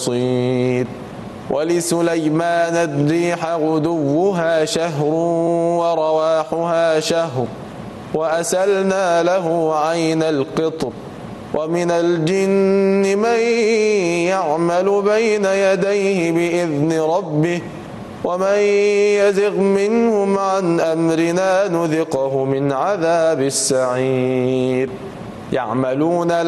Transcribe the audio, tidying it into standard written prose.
بصير. ولسليمان الريح غدوها شهر ورواحها شهر وأسلنا له عين القطر. ومن الجن من يعمل بين يديه بإذن ربه ومن يزغ منهم عن أمرنا نذقه من عذاب السعير. يعملون